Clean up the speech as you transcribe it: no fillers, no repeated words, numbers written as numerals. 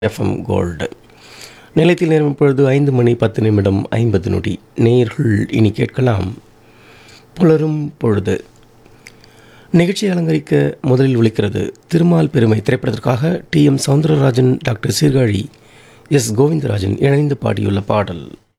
FM gold நிலையத்தில் நேரம் இப்பொழுது 5:10 நேயர்கள் இனி கேட்கலாம் புலரும் பொழுது. நிகழ்ச்சி அலங்கரிக்க முதலில் ஒலிக்கிறது திருமால் பெருமை திரைப்படத்திற்காக TM. Soundararajan, doctor Sirkazhi, S. Govindarajan இணைந்து பாடியுள்ள பாடல்.